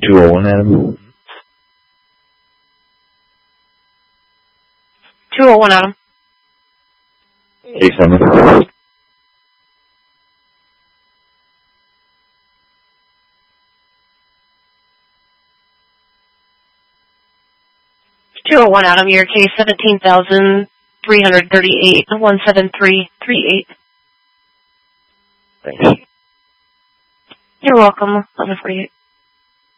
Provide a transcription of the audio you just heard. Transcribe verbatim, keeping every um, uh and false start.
two oh one, Adam. two oh one, Adam. eight seven. two oh one, Adam, your case seventeen thousand three hundred thirty-eight, one seven three three eight. Thanks. You're welcome. eleven forty-eight.